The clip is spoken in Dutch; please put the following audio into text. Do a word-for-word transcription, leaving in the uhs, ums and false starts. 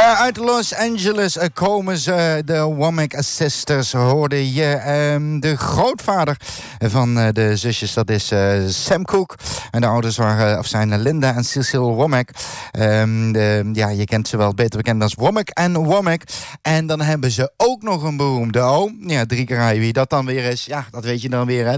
Ja, uit Los Angeles uh, komen ze. De Womack Sisters hoorde je. Um, de grootvader van uh, de zusjes, dat is uh, Sam Cooke. En de ouders waren, of zijn Linda en Cecile Womack. Um, de, ja, je kent ze wel beter bekend als Womack en Womack. En dan hebben ze ook nog een beroemde oom. Ja, drie keer wie dat dan weer is. Ja, dat weet je dan weer, hè.